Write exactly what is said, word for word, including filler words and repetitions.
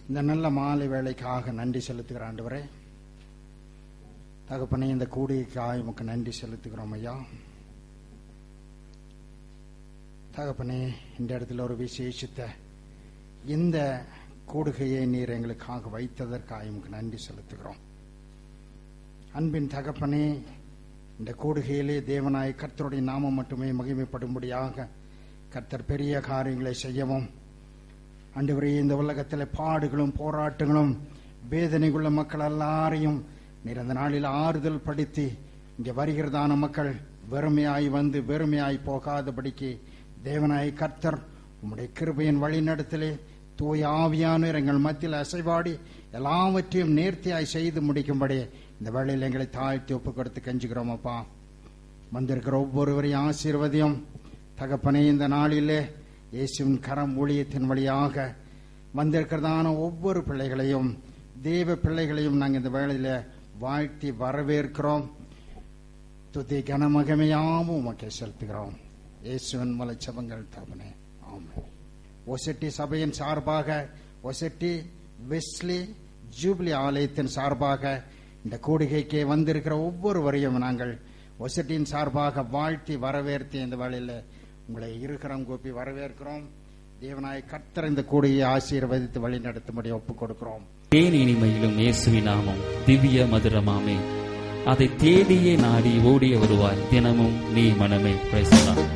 இந்த நல்ல மாலை வேளைக்காக நன்றி செலுத்துகிற ஆண்டவரே, தகப்பனே, இந்த கூடியைக்காக உமக்கு நன்றி செலுத்துகிறோம் ஐயா. தகப்பனே, இந்த இடத்துல ஒரு விசேஷித்த இந்த கூடுகையை நீர் எங்களுக்காக வைத்ததற்காக உமக்கு நன்றி செலுத்துகிறோம். அன்பின் தகப்பனே, இந்த கூடுகையிலே தேவனாய் கர்த்தருடைய நாமம் மட்டுமே மகிமைப்படும்படியாக கர்த்தர் பெரிய காரியங்களை செய்யவும், ஆண்டவரே, இந்த உலகத்தில் பாடுகளும் போராட்டங்களும் வேதனைக்குள்ள மக்கள் எல்லாரையும் நீர் அந்த நாளில் ஆறுதல் படுத்தி இங்கே வருகிறதான மக்கள் வெறுமையாய் வந்து வெறுமையாய் போகாதபடிக்கு தேவனாய் கர்த்தர் உம்முடைய கிருபையின் வழிநடத்திலே தூய ஆவியானவர் எங்கள் மத்தியில் அசைவாடி எல்லாவற்றையும் நேர்த்தியாய் செய்து முடிக்கும்படி இந்த வேளையில் எங்களை தாழ்த்தி ஒப்பு கொடுத்து கெஞ்சுகிறோம். அப்பா, வந்திருக்கிற ஒவ்வொருவரையும் ஆசீர்வதியும் தகப்பனே. இந்த நாளிலே இயேசுவின் கரம் ஊழியத்தின் வழியாக வந்திருக்கிறதான ஒவ்வொரு பிள்ளைகளையும் தேவ பிள்ளைகளையும் நாங்கள் இந்த வேளையில வாழ்த்தி வரவேற்கிறோம். துதி கனமகமையாவும் உமக்கே செலுத்துகிறோம். இயேசுவின் மூல ஜெபங்கள் தகப்பனே, ஆமென். ஒசட்டி சபையின் சார்பாக, ஒசட்டி வெஸ்லி ஜூபிலி ஆலயத்தின் சார்பாக இந்த கூடுகைக்கு வந்திருக்கிற ஒவ்வொருவரையும் நாங்கள் ஒசட்டியின் சார்பாக வாழ்த்தி வரவேற்று இந்த வேளையில உங்களை இருக்கிறோம் கூப்பி வரவேற்கிறோம். தேவனாய் கர்த்தர் இந்த கூடியை ஆசீர்வதித்து வழி நடத்தும்படி ஒப்புக் கொடுக்கிறோம். தேன் இனிமையிலும் இயேசுவின் நாமம் திவ்ய மதுரமாமே, அதை தேடியே நாடி ஓடிய வருவாய் தினமும் நீ மனமே. Praise the Lord.